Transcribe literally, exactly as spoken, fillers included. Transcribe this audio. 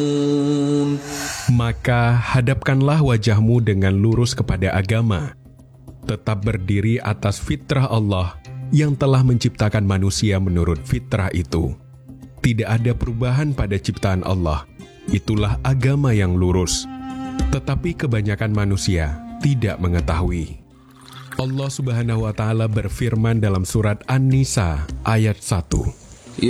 Maka hadapkanlah wajahmu dengan lurus kepada agama. Tetap berdiri atas fitrah Allah yang telah menciptakan manusia menurut fitrah itu. Tidak ada perubahan pada ciptaan Allah. Itulah agama yang lurus. Tetapi kebanyakan manusia tidak mengetahui. Allah Subhanahu wa Ta'ala berfirman dalam surat An-Nisa ayat satu.